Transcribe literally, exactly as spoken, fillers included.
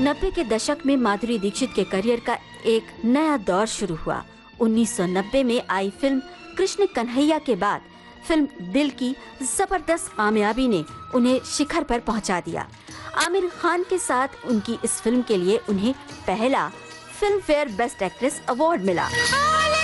नब्बे के दशक में माधुरी दीक्षित के करियर का एक नया दौर शुरू हुआ। उन्नीस सौ नब्बे में आई फिल्म कृष्ण कन्हैया के बाद फिल्म दिल की जबरदस्त कामयाबी ने उन्हें शिखर पर पहुंचा दिया। आमिर खान के साथ उनकी इस फिल्म के लिए उन्हें पहला film fair best actress award मिला।